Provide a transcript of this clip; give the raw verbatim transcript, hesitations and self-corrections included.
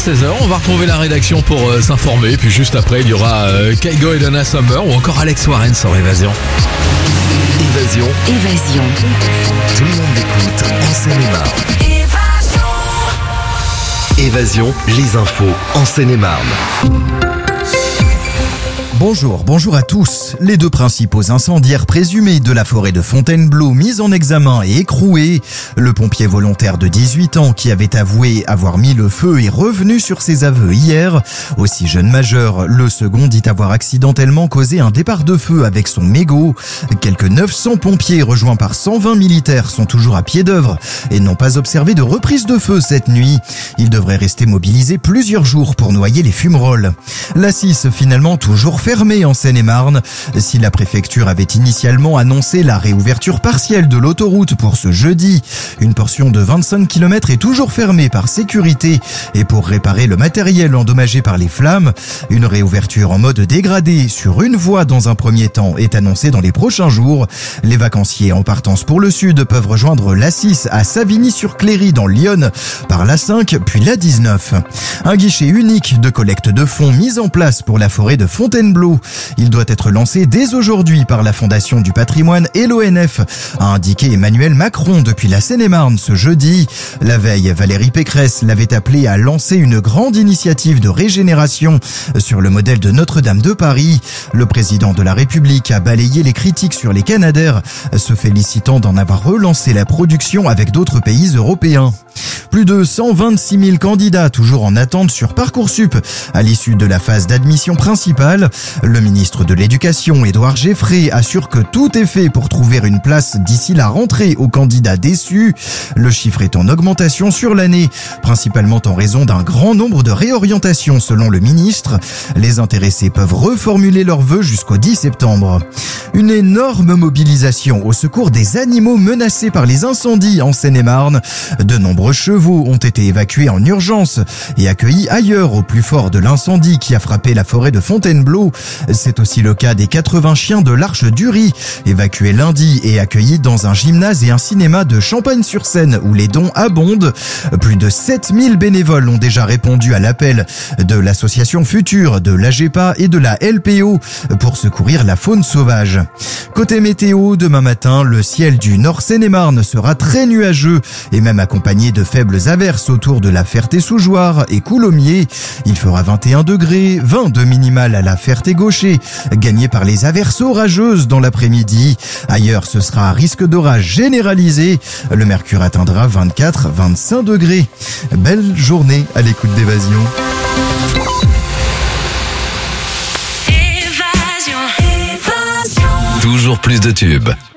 seize heures. On va retrouver la rédaction pour euh, s'informer. Puis juste après, il y aura euh, Kygo et Donna Summer ou encore Alex Warren sur Évasion. Évasion. Évasion. Tout le monde l'écoute en Seine-et-Marne. Évasion, les infos en Seine-et-Marne. Bonjour, bonjour à tous. Les deux principaux incendiaires présumés de la forêt de Fontainebleau mis en examen et écroués. Le pompier volontaire de dix-huit ans qui avait avoué avoir mis le feu est revenu sur ses aveux hier. Aussi jeune majeur, le second dit avoir accidentellement causé un départ de feu avec son mégot. Quelques neuf cents pompiers rejoints par cent vingt militaires sont toujours à pied d'œuvre et n'ont pas observé de reprise de feu cette nuit. Ils devraient rester mobilisés plusieurs jours pour noyer les fumerolles. La six finalement toujours fermée en Seine-et-Marne. Si la préfecture avait initialement annoncé la réouverture partielle de l'autoroute pour ce jeudi, une portion de vingt-cinq kilomètres est toujours fermée par sécurité et pour réparer le matériel endommagé par les flammes. Une réouverture en mode dégradé sur une voie dans un premier temps est annoncée dans les prochains jours. Les vacanciers en partance pour le sud peuvent rejoindre l'A six à Savigny-sur-Cléry dans l'Yonne par l'A cinq puis l'A dix-neuf. Un guichet unique de collecte de fonds mis en place pour la forêt de Fontainebleau. Il doit être lancé dès aujourd'hui par la Fondation du patrimoine et l'O N F, a indiqué Emmanuel Macron depuis la Seine-et-Marne ce jeudi. La veille, Valérie Pécresse l'avait appelé à lancer une grande initiative de régénération sur le modèle de Notre-Dame de Paris. Le président de la République a balayé les critiques sur les Canadaires, se félicitant d'en avoir relancé la production avec d'autres pays européens. Plus de cent vingt-six mille candidats toujours en attente sur Parcoursup à l'issue de la phase d'admission principale. Le ministre de l'Éducation, Édouard Geffray, assure que tout est fait pour trouver une place d'ici la rentrée aux candidats déçus. Le chiffre est en augmentation sur l'année, principalement en raison d'un grand nombre de réorientations selon le ministre. Les intéressés peuvent reformuler leurs vœux jusqu'au dix septembre. Une énorme mobilisation au secours des animaux menacés par les incendies en Seine-et-Marne. De nombreux chevaux ont été évacués en urgence et accueillis ailleurs au plus fort de l'incendie qui a frappé la forêt de Fontainebleau. C'est aussi le cas des quatre-vingts chiens de l'Arche du Riz, évacués lundi et accueillis dans un gymnase et un cinéma de Champagne-sur-Seine où les dons abondent. Plus de sept mille bénévoles ont déjà répondu à l'appel de l'association Future, de l'A G E P A et de la L P O pour secourir la faune sauvage. Côté météo, demain matin, le ciel du Nord Seine-et-Marne sera très nuageux et même accompagné de faibles averses autour de la Ferté-sous-Jouarre et Coulommiers. Il fera vingt et un degrés, vingt de minimal à la Ferté-Gaucher, gagné par les averses orageuses dans l'après-midi. Ailleurs, ce sera à risque d'orage généralisé. Le mercure atteindra vingt-quatre à vingt-cinq degrés. Belle journée à l'écoute d'Évasion. Toujours plus de tubes.